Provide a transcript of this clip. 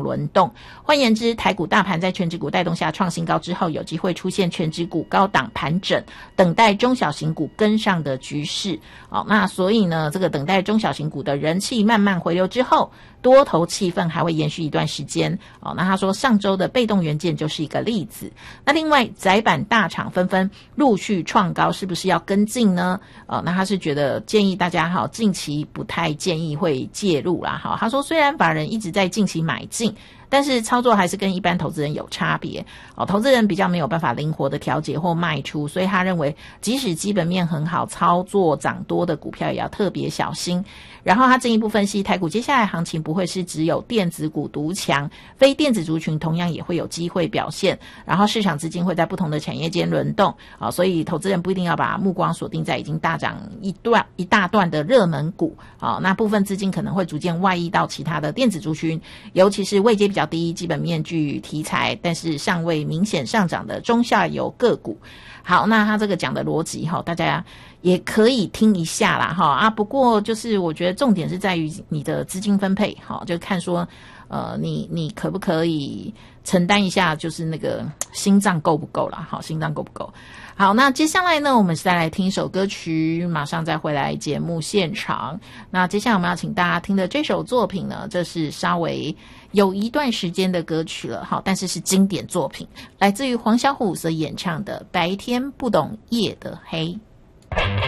轮动。换言之，台股大盘在全指股带动下创新高之后，有机会出现全指股高档盘整，等待中小型股跟上的局势。那所以呢，这个等待中小型股的人气慢慢回流之后，多头气氛还会延续一段时间。那他说上周的被动元件就是一个例子。那另外载板大厂纷纷陆续创高，是不是要跟进呢？那他是觉得建议大家近期不太建议会介入啦。他说虽然法人一直在近期买进，但是操作还是跟一般投资人有差别。投资人比较没有办法灵活的调节或卖出，所以他认为即使基本面很好，操作涨多的股票也要特别小心。然后他进一步分析，台股接下来行情不会是只有电子股独强，非电子族群同样也会有机会表现，然后市场资金会在不同的产业间轮动。所以投资人不一定要把目光锁定在已经大涨一大段的热门股。那部分资金可能会逐渐外溢到其他的电子族群，尤其是位阶比较低，基本面具题材但是尚未明显上涨的中下游个股。好，那他这个讲的逻辑大家也可以听一下啦不过就是我觉得重点是在于你的资金分配就看说你可不可以承担一下，就是那个心脏够不够啦，心脏够不够。好，那接下来呢，我们再来听一首歌曲，马上再回来节目现场。那接下来我们要请大家听的这首作品呢，这是稍微有一段时间的歌曲了但是是经典作品，来自于黄小琥所演唱的《白天不懂夜的黑》。